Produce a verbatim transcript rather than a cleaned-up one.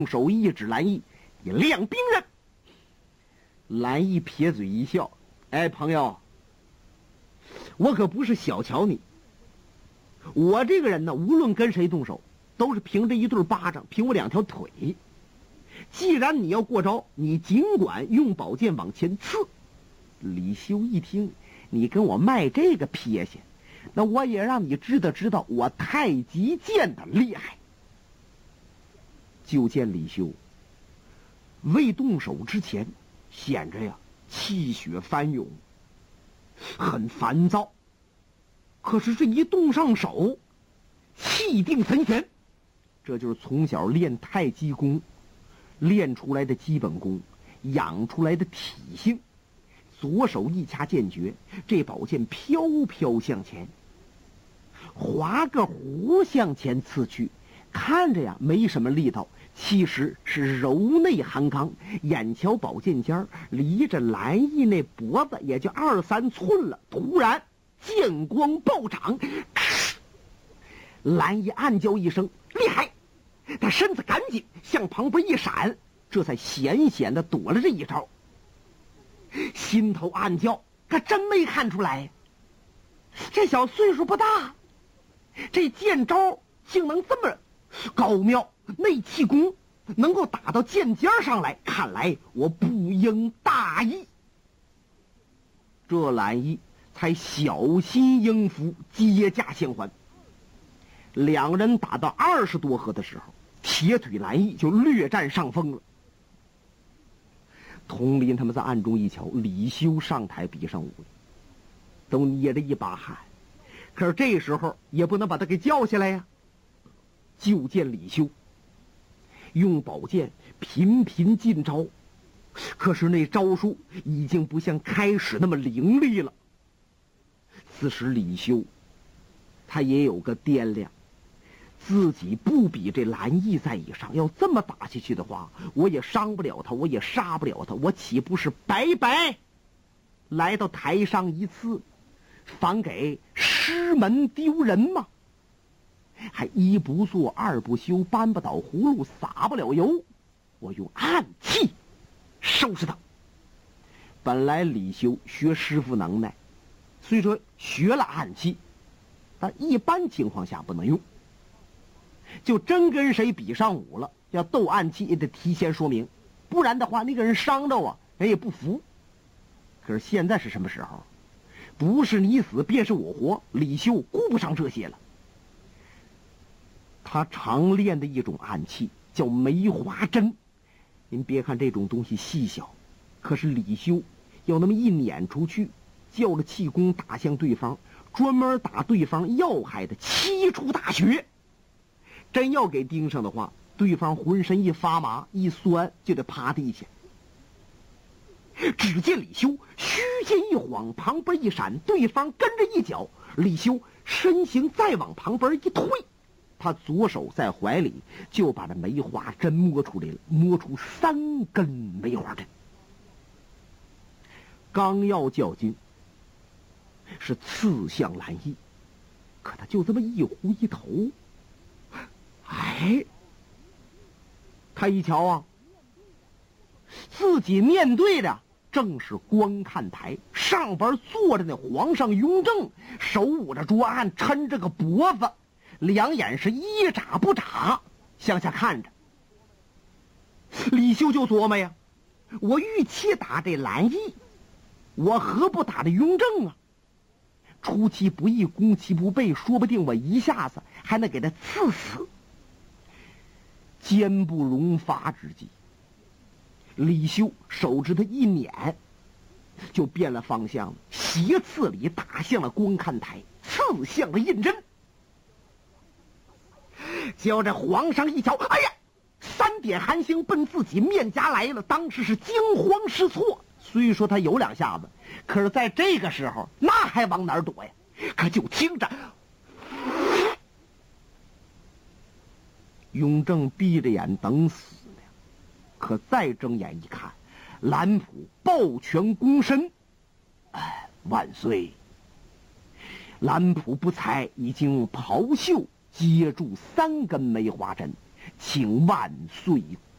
手一指蓝毅：“你亮兵人。”蓝毅撇嘴一笑：“哎，朋友，我可不是小瞧你。我这个人呢，无论跟谁动手，都是凭着一对巴掌，凭我两条腿。既然你要过招，你尽管用宝剑往前刺。”李修一听，你跟我卖这个撇下，那我也让你知道知道我太极剑的厉害。就见李修未动手之前，显着呀气血翻涌，很烦躁。可是这一动上手，气定神闲。这就是从小练太极功练出来的基本功，养出来的体性。左手一掐剑诀，这宝剑飘飘向前，划个弧向前刺去，看着呀没什么力道，其实是柔内含刚。眼瞧宝剑尖儿离着蓝毅那脖子也就二三寸了，突然剑光暴涨，蓝毅暗叫一声厉害，他身子赶紧向旁边一闪，这才险险的躲了这一招。心头暗叫，可真没看出来，这小岁数不大，这剑招竟能这么高妙，内气功能够打到剑尖上来，看来我不应大意。这蓝毅才小心应付，接驾相还。两人打到二十多合的时候，铁腿蓝毅就略占上风了。佟林他们在暗中一瞧，李修上台比上武了，都捏着一把汗。可是这时候也不能把他给叫下来呀。就见李修用宝剑频频进招，可是那招数已经不像开始那么凌厉了。此时李修他也有个掂量，自己不比这蓝毅在以上，要这么打下去的话，我也伤不了他，我也杀不了他，我岂不是白白来到台上一次，反给师门丢人吗？还一不做二不休，搬不倒葫芦撒不了油，我用暗器收拾他。本来李修学师傅能耐，虽说学了暗器，但一般情况下不能用。就真跟谁比上武了，要斗暗器也得提前说明，不然的话那个人伤着啊，人也不服。可是现在是什么时候？不是你死便是我活，李修顾不上这些了。他常练的一种暗器叫梅花针，您别看这种东西细小，可是李修要那么一撵出去，叫了气功打向对方，专门打对方要害的七出大穴。真要给盯上的话，对方浑身一发麻一酸，就得趴地下。只见李修虚剑一晃，旁边一闪，对方跟着一脚，李修身形再往旁边一推，他左手在怀里就把这梅花针摸出来了，摸出三根梅花针。刚要较劲，是刺向蓝毅，可他就这么一呼一头，哎，他一瞧啊，自己面对的正是观看台，上边坐着那皇上雍正，手捂着桌案，抻着个脖子，两眼是一眨不眨向下看着。李修就琢磨呀，我预期打这蓝毅，我何不打这雍正啊？出其不意，攻其不备，说不定我一下子还能给他刺死。坚不容发之际，李修手指头一捻，就变了方向了，斜刺里打向了观看台，刺向了胤禛。叫这皇上一瞧，哎呀，三点寒星奔自己面颊来了，当时是惊慌失措。虽说他有两下子，可是在这个时候那还往哪儿躲呀？可就听着雍正闭着眼等死呢，可再睁眼一看，蓝普抱拳躬身，哎，万岁！蓝普不才已经用袍袖接住三根梅花针，请万岁